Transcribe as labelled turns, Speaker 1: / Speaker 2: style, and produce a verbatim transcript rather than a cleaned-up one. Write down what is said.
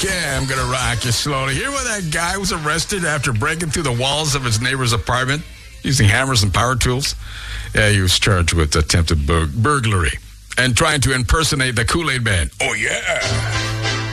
Speaker 1: Okay, I'm going to rock you slowly. Hear where that guy was arrested after breaking through the walls of his neighbor's apartment using hammers and power tools? Yeah, he was charged with attempted bur- burglary and trying to impersonate the Kool-Aid Man. Oh, yeah.